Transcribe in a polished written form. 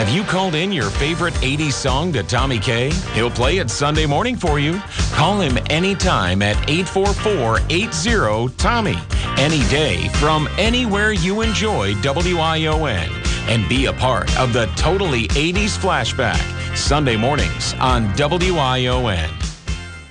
Have you called in your favorite 80s song to Tommy K? He'll play it Sunday morning for you. Call him anytime at 844-80-TOMMY. Any day from anywhere you enjoy WION. And be a part of the Totally 80s Flashback. Sunday mornings on WION.